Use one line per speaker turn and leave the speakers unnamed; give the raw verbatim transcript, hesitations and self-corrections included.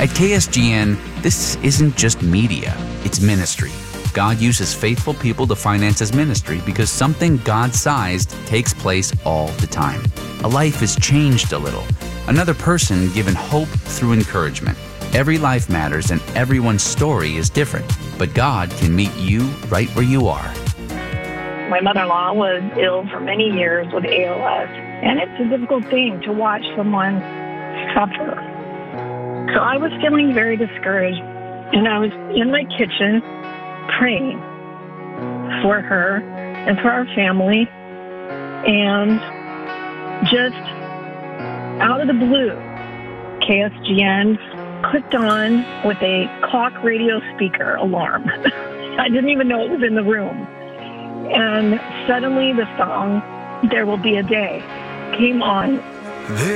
At K S G N, this isn't just media, it's ministry. God uses faithful people to finance his ministry because something God-sized takes place all the time. A life is changed a little. Another person given hope through encouragement. Every life matters and everyone's story is different, but God can meet you right where you are.
My mother-in-law was ill for many years with A L S, and it's a difficult thing to watch someone suffer. So I was feeling very discouraged, and I was in my kitchen praying for her and for our family, and just out of the blue, K S G N clicked on with a clock radio speaker alarm. I didn't even know it was in the room. And suddenly the song, There Will Be a Day, came on.